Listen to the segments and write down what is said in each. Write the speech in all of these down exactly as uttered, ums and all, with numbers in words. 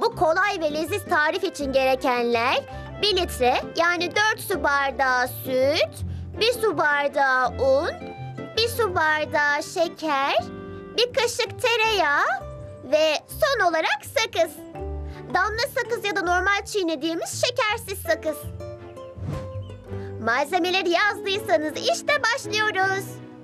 Bu kolay ve leziz tarif için gerekenler bir litre yani dört su bardağı süt, bir su bardağı un, bir su bardağı şeker, bir kaşık tereyağı ve son olarak sakız. Damla sakız ya da normal çiğnediğimiz şekersiz sakız. Malzemeleri yazdıysanız işte başlıyoruz.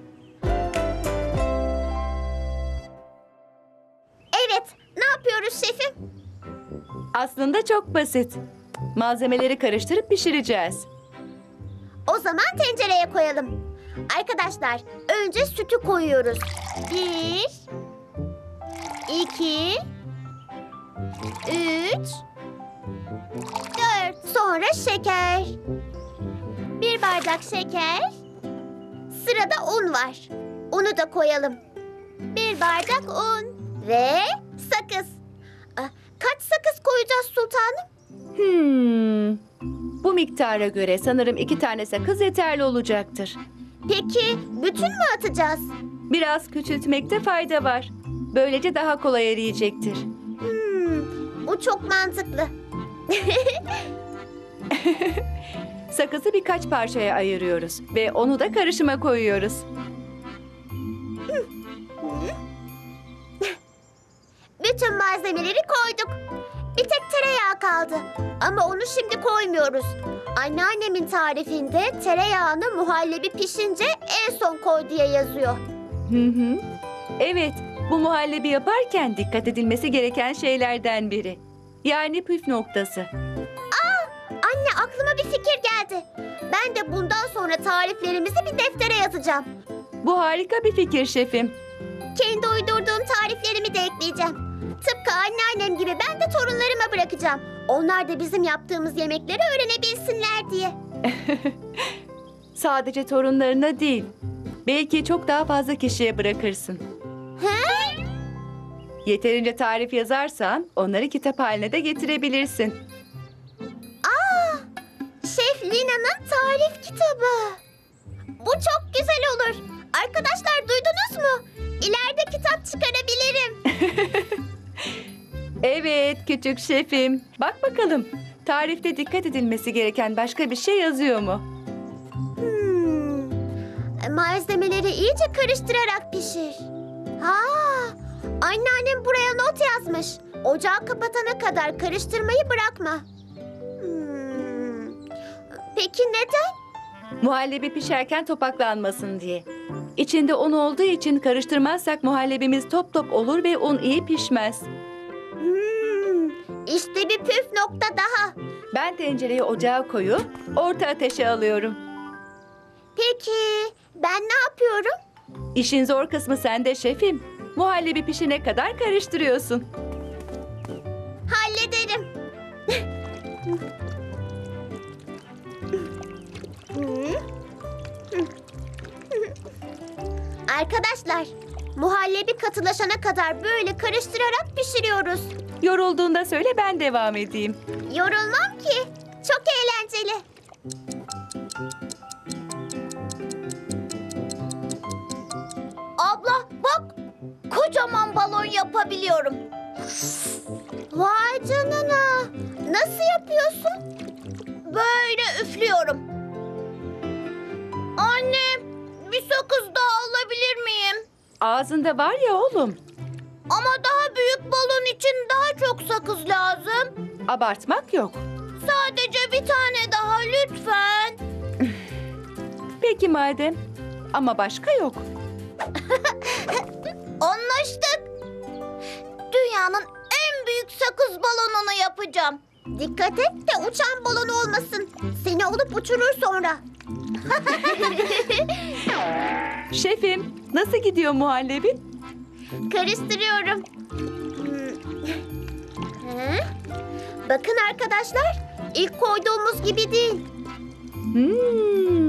Evet, ne yapıyoruz şefim? Aslında çok basit. Malzemeleri karıştırıp pişireceğiz. O zaman tencereye koyalım. Arkadaşlar, önce sütü koyuyoruz. Bir, iki, üç, dört. Sonra şeker. Bir bardak şeker. Sırada un var. Unu da koyalım. Bir bardak un ve sakız. Ah, Kaç sakız koyacağız sultanım? Hmm. Bu miktara göre sanırım iki tane sakız yeterli olacaktır. Peki bütün mü atacağız? Biraz küçültmekte fayda var. Böylece daha kolay eriyecektir. Hmm, bu çok mantıklı. Sakızı birkaç parçaya ayırıyoruz ve onu da karışıma koyuyoruz. Bütün malzemeleri koyduk. Bir tek tereyağı kaldı. Ama onu şimdi koymuyoruz. Anneannemin tarifinde tereyağını muhallebi pişince en son koy diye yazıyor. Hı hı. Evet, bu muhallebi yaparken dikkat edilmesi gereken şeylerden biri. Yani püf noktası. Anne aklıma bir fikir geldi. Ben de bundan sonra tariflerimizi bir deftere yazacağım. Bu harika bir fikir şefim. Kendi uydurduğum tariflerimi de ekleyeceğim. Tıpkı anneannem gibi ben de torunlarıma bırakacağım. Onlar da bizim yaptığımız yemekleri öğrenebilsinler diye. Sadece torunlarına değil, belki çok daha fazla kişiye bırakırsın. He? Yeterince tarif yazarsan onları kitap haline de getirebilirsin. Aa, Şef Lina'nın tarif kitabı. Bu çok güzel olur. Arkadaşlar duydunuz mu? İleride kitap çıkarabilirim. Evet küçük şefim. Bak bakalım. Tarifte dikkat edilmesi gereken başka bir şey yazıyor mu? Hmm. Malzemeleri iyice karıştırarak pişir. Ha, anneannem buraya not yazmış. Ocağı kapatana kadar karıştırmayı bırakma. Hmm. Peki neden? Muhallebi pişerken topaklanmasın diye. İçinde un olduğu için karıştırmazsak muhallebimiz top top olur ve un iyi pişmez. Hmm. İşte bir püf nokta daha. Ben tencereyi ocağa koyup orta ateşe alıyorum. Peki ben ne yapıyorum? İşin zor kısmı sende şefim. Muhallebi pişene kadar karıştırıyorsun. Hallederim. Arkadaşlar, muhallebi katılaşana kadar böyle karıştırarak pişiriyoruz. Yorulduğunda söyle ben devam edeyim. Yorulmam ki. Çok eğlenceli. Abla bak, kocaman balon yapabiliyorum. Vay canına. Nasıl yapıyorsun? Böyle üflüyorum. Anne, bir sakız daha alabilir miyim? Ağzında var ya oğlum. Ama daha büyük balon için daha çok sakız lazım. Abartmak yok. Sadece bir tane daha lütfen. Peki madem. Ama başka yok. Anlaştık. Dünyanın en büyük sakız balonunu yapacağım. Dikkat et de uçan balon olmasın. Seni alıp uçurur sonra. Şefim, nasıl gidiyor muhallebi? Karıştırıyorum. Hı? Bakın arkadaşlar, ilk koyduğumuz gibi değil. Hmm.